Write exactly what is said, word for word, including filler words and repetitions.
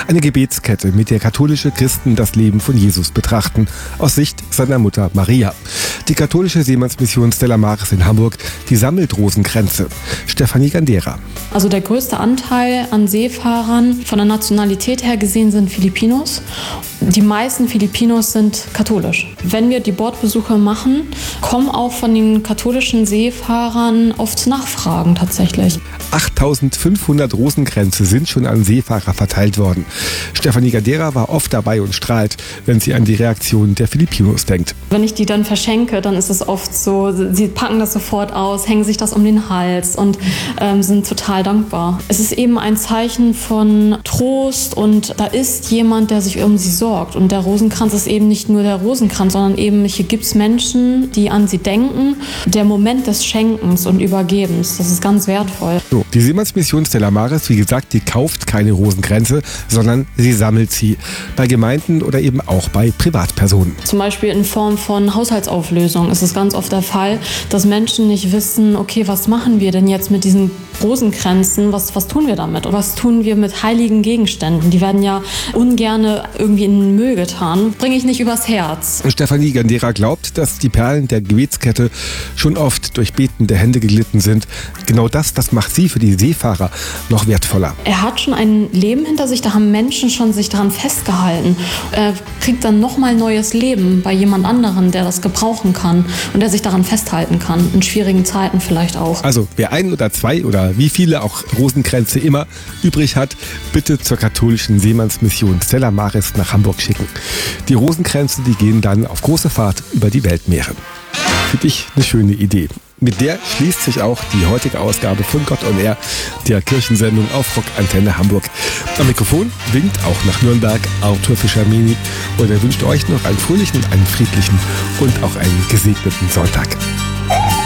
Eine Gebetskette, mit der katholische Christen das Leben von Jesus betrachten, aus Sicht seiner Mutter Maria. Die katholische Seemannsmission Stella Maris in Hamburg, die sammelt Rosenkränze. Stefanie Gandera. Also der größte Anteil an Seefahrern von der Nationalität her gesehen sind Filipinos. Die meisten Filipinos sind katholisch. Wenn wir die Bordbesuche machen, kommen auch von den katholischen Seefahrern oft Nachfragen tatsächlich. achttausendfünfhundert Rosenkränze sind schon an Seefahrer verteilt worden. Stefanie Gandera war oft dabei und strahlt, wenn sie an die Reaktion der Filipinos denkt. Wenn ich die dann verschenke, dann ist es oft so, sie packen das sofort aus, hängen sich das um den Hals und ähm, sind total dankbar. Es ist eben ein Zeichen von Trost und da ist jemand, der sich um sie sorgt. Und der Rosenkranz ist eben nicht nur der Rosenkranz, sondern eben hier gibt es Menschen, die an sie denken. Der Moment des Schenkens und Übergebens, das ist ganz wertvoll. So, die Seemannsmission Stella Maris, wie gesagt, die kauft keine Rosenkränze, sondern sie sammelt sie. Bei Gemeinden oder eben auch bei Privatpersonen. Zum Beispiel in Form von Haushaltsauflösung ist es ganz oft der Fall, dass Menschen nicht wissen, okay, was machen wir denn jetzt mit diesen Rosenkränzen, was, was tun wir damit? Und was tun wir mit heiligen Gegenständen? Die werden ja ungerne irgendwie in den Müll getan. Bringe ich nicht übers Herz. Stefanie Gandera glaubt, dass die Perlen der Gebetskette schon oft durch betende Hände geglitten sind. Genau das, das macht sie für die Seefahrer noch wertvoller. Er hat schon ein Leben hinter sich, da haben Menschen schon sich daran festgehalten. Er kriegt dann nochmal neues Leben bei jemand anderen, der das gebrauchen kann und der sich daran festhalten kann, in schwierigen Zeiten vielleicht auch. Also wer ein oder zwei oder wie viele auch Rosenkränze immer übrig hat, bitte zur katholischen Seemannsmission Stella Maris nach Hamburg schicken. Die Rosenkränze, die gehen dann auf große Fahrt über die Weltmeere. Für dich eine schöne Idee. Mit der schließt sich auch die heutige Ausgabe von Gott on Air, der Kirchensendung auf Rock Antenne Hamburg. Am Mikrofon winkt auch nach Nürnberg Arthur Fischer-Mini und er wünscht euch noch einen fröhlichen, einen friedlichen und auch einen gesegneten Sonntag.